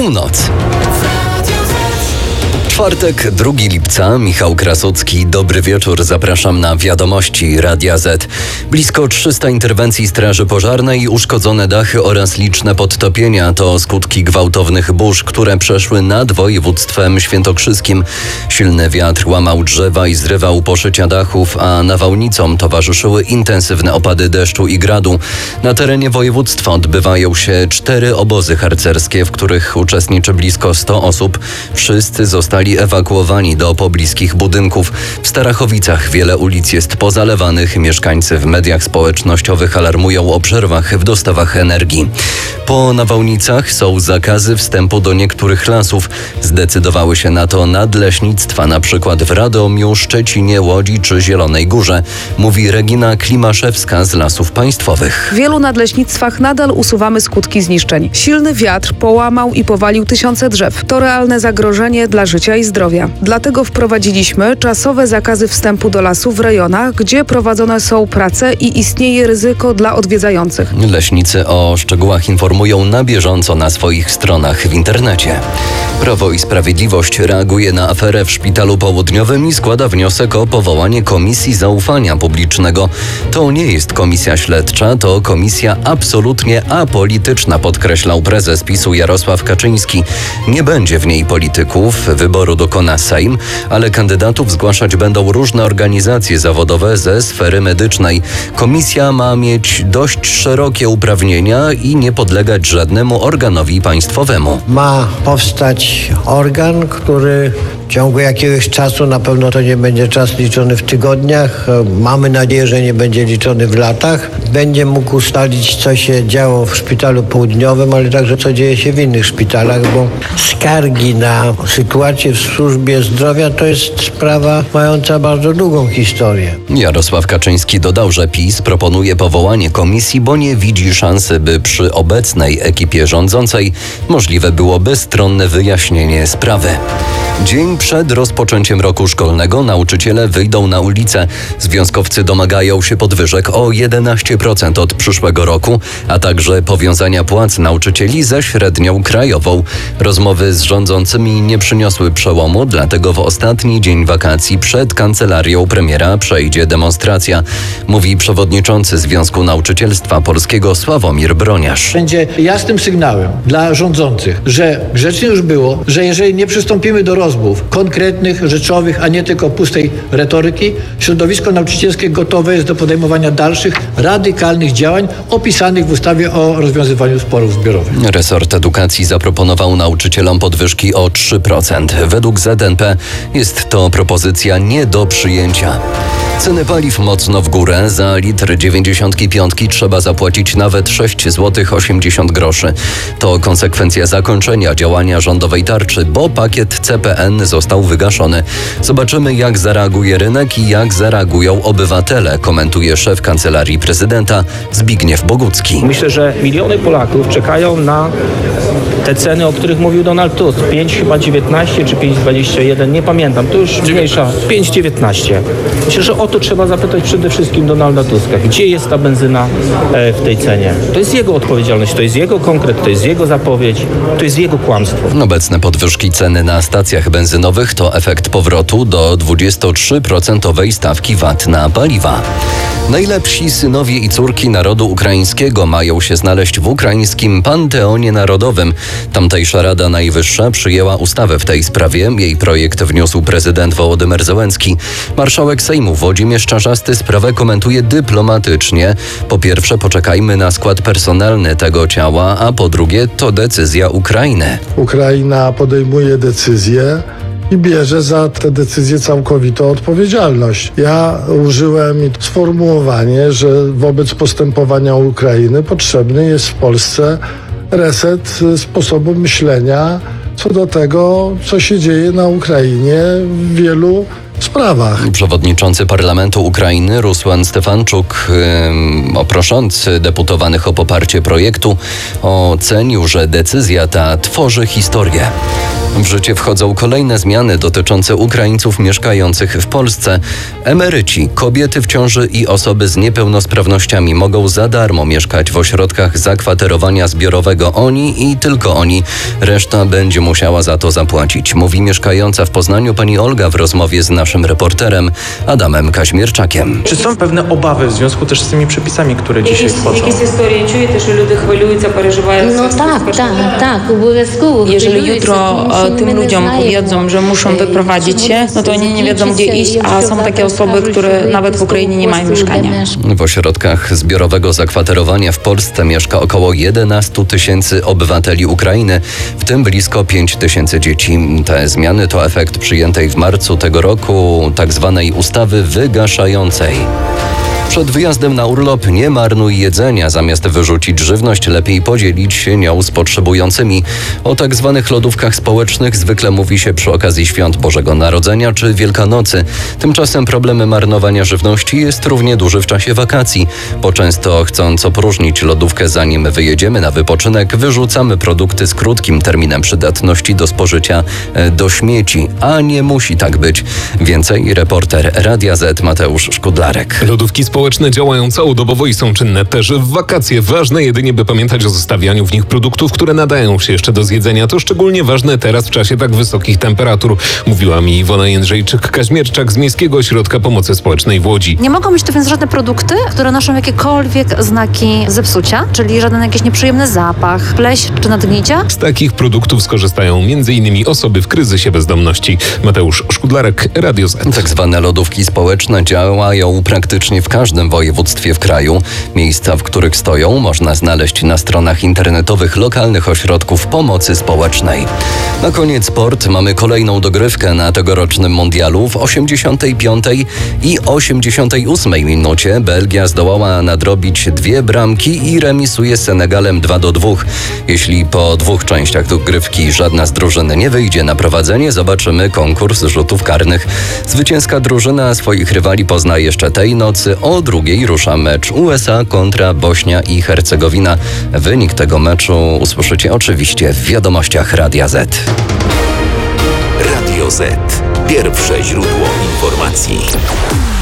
Północ. Czwartek, 2 lipca, Michał Krasucki. Dobry wieczór, zapraszam na wiadomości Radia Z. Blisko 300 interwencji straży pożarnej, uszkodzone dachy oraz liczne podtopienia to skutki gwałtownych burz, które przeszły nad województwem świętokrzyskim. Silny wiatr łamał drzewa i zrywał poszycia dachów, a nawałnicom towarzyszyły intensywne opady deszczu i gradu. Na terenie województwa odbywają się 4 obozy harcerskie, w których uczestniczy blisko 100 osób. Wszyscy zostali ewakuowani do pobliskich budynków. W Starachowicach wiele ulic jest pozalewanych. Mieszkańcy w mediach społecznościowych alarmują o przerwach w dostawach energii. Po nawałnicach są zakazy wstępu do niektórych lasów. Zdecydowały się na to nadleśnictwa, np. w Radomiu, Szczecinie, Łodzi czy Zielonej Górze, mówi Regina Klimaszewska z Lasów Państwowych. W wielu nadleśnictwach nadal usuwamy skutki zniszczeń. Silny wiatr połamał i powalił tysiące drzew. To realne zagrożenie dla życia i zdrowia. Dlatego wprowadziliśmy czasowe zakazy wstępu do lasów w rejonach, gdzie prowadzone są prace i istnieje ryzyko dla odwiedzających. Leśnicy o szczegółach informują na bieżąco na swoich stronach w internecie. Prawo i Sprawiedliwość reaguje na aferę w Szpitalu Południowym i składa wniosek o powołanie Komisji Zaufania Publicznego. To nie jest komisja śledcza, to komisja absolutnie apolityczna, podkreślał prezes PiS-u Jarosław Kaczyński. Nie będzie w niej polityków, wyboru dokona Sejm, ale kandydatów zgłaszać będą różne organizacje zawodowe ze sfery medycznej. Komisja ma mieć dość szerokie uprawnienia i nie podlegać żadnemu organowi państwowemu. Ma powstać organ, który w ciągu jakiegoś czasu, na pewno to nie będzie czas liczony w tygodniach, mamy nadzieję, że nie będzie liczony w latach, będzie mógł ustalić, co się działo w Szpitalu Południowym, ale także co dzieje się w innych szpitalach, bo skargi na sytuację w służbie zdrowia to jest sprawa mająca bardzo długą historię. Jarosław Kaczyński dodał, że PiS proponuje powołanie komisji, bo nie widzi szansy, by przy obecnej ekipie rządzącej możliwe było bezstronne wyjaśnienie sprawy. Dzień przed rozpoczęciem roku szkolnego nauczyciele wyjdą na ulicę. Związkowcy domagają się podwyżek o 11% od przyszłego roku, a także powiązania płac nauczycieli ze średnią krajową. Rozmowy z rządzącymi nie przyniosły przełomu, dlatego w ostatni dzień wakacji przed kancelarią premiera przejdzie demonstracja, mówi przewodniczący Związku Nauczycielstwa Polskiego Sławomir Broniarz. Będzie jasnym sygnałem dla rządzących, że grzecznie już było, że jeżeli nie przystąpimy do rozmów konkretnych, rzeczowych, a nie tylko pustej retoryki, środowisko nauczycielskie gotowe jest do podejmowania dalszych, radykalnych działań opisanych w ustawie o rozwiązywaniu sporów zbiorowych. Resort Edukacji zaproponował nauczycielom podwyżki o 3%. Według ZNP jest to propozycja nie do przyjęcia. Ceny paliw mocno w górę. Za litr 95 trzeba zapłacić nawet 6,80 zł. To konsekwencja zakończenia działania rządowej tarczy, bo pakiet CPN został wygaszony. Zobaczymy, jak zareaguje rynek i jak zareagują obywatele, komentuje szef Kancelarii Prezydenta Zbigniew Bogucki. Myślę, że miliony Polaków czekają na te ceny, o których mówił Donald Tusk. 5,19 czy 5,21, nie pamiętam, to już mniejsza. 5,19. Myślę, że o to trzeba zapytać przede wszystkim Donalda Tuska. Gdzie jest ta benzyna w tej cenie? To jest jego odpowiedzialność, to jest jego konkret, to jest jego zapowiedź, to jest jego kłamstwo. Obecne podwyżki ceny na stacjach benzynowych to efekt powrotu do 23% stawki VAT na paliwa. Najlepsi synowie i córki narodu ukraińskiego mają się znaleźć w ukraińskim Panteonie Narodowym. Tamtejsza Rada Najwyższa przyjęła ustawę w tej sprawie. Jej projekt wniósł prezydent Wołodymyr Zełenski. Marszałek Sejmu Włodzimierz Czarzasty sprawę komentuje dyplomatycznie. Po pierwsze, poczekajmy na skład personalny tego ciała, a po drugie, to decyzja Ukrainy. Ukraina podejmuje decyzję i bierze za tę decyzję całkowitą odpowiedzialność. Ja użyłem sformułowanie, że wobec postępowania Ukrainy potrzebny jest w Polsce reset sposobu myślenia co do tego, co się dzieje na Ukrainie w wielu sprawach. Przewodniczący Parlamentu Ukrainy Rusłan Stefanczuk, prosząc deputowanych o poparcie projektu, ocenił, że decyzja ta tworzy historię. W życie wchodzą kolejne zmiany dotyczące Ukraińców mieszkających w Polsce. Emeryci, kobiety w ciąży i osoby z niepełnosprawnościami mogą za darmo mieszkać w ośrodkach zakwaterowania zbiorowego. Oni i tylko oni. Reszta będzie musiała za to zapłacić, mówi mieszkająca w Poznaniu pani Olga w rozmowie z naszym reporterem Adamem Kaźmierczakiem. Czy są pewne obawy w związku też z tymi przepisami, które dzisiaj wchodzą? Якісь історії чуєте, що люди хвилюються, переживають? No tak, обов'язково. Jeżeli jutro tym ludziom powiedzą, że muszą wyprowadzić się, no to oni nie wiedzą, gdzie iść, a są takie osoby, które nawet w Ukrainie nie mają mieszkania. W ośrodkach zbiorowego zakwaterowania w Polsce mieszka około 11 tysięcy obywateli Ukrainy, w tym blisko 5 tysięcy dzieci. Te zmiany to efekt przyjętej w marcu tego roku tzw. ustawy wygaszającej. Przed wyjazdem na urlop nie marnuj jedzenia. Zamiast wyrzucić żywność, lepiej podzielić się nią z potrzebującymi. O tak zwanych lodówkach społecznych zwykle mówi się przy okazji świąt Bożego Narodzenia czy Wielkanocy. Tymczasem problem marnowania żywności jest równie duży w czasie wakacji, bo często chcąc opróżnić lodówkę zanim wyjedziemy na wypoczynek, wyrzucamy produkty z krótkim terminem przydatności do spożycia do śmieci. A nie musi tak być. Więcej reporter Radia Z Mateusz Szkudlarek. Lodówki społeczne działają całodobowo i są czynne też w wakacje. Ważne jedynie, by pamiętać o zostawianiu w nich produktów, które nadają się jeszcze do zjedzenia. To szczególnie ważne teraz w czasie tak wysokich temperatur. Mówiła mi Iwona Jędrzejczyk-Kaźmierczak z Miejskiego Ośrodka Pomocy Społecznej w Łodzi. Nie mogą być to więc żadne produkty, które noszą jakiekolwiek znaki zepsucia, czyli żaden jakiś nieprzyjemny zapach, pleśń czy nadgnicia. Z takich produktów skorzystają m.in. osoby w kryzysie bezdomności. Mateusz Szkudlarek, Radio Z. Tak zwane lodówki społeczne działają praktycznie w każdym województwie w kraju. Miejsca, w których stoją, można znaleźć na stronach internetowych lokalnych ośrodków pomocy społecznej. Na koniec sport. Mamy kolejną dogrywkę na tegorocznym mundialu. W 85. i 88 minucie Belgia zdołała nadrobić 2 bramki i remisuje z Senegalem 2-2. Jeśli po 2 częściach dogrywki żadna z drużyn nie wyjdzie na prowadzenie, zobaczymy konkurs rzutów karnych. Zwycięska drużyna swoich rywali pozna jeszcze tej nocy. O 2:00 rusza mecz USA kontra Bośnia i Hercegowina. Wynik tego meczu usłyszycie oczywiście w wiadomościach Radia Z. Radio Z. Pierwsze źródło informacji.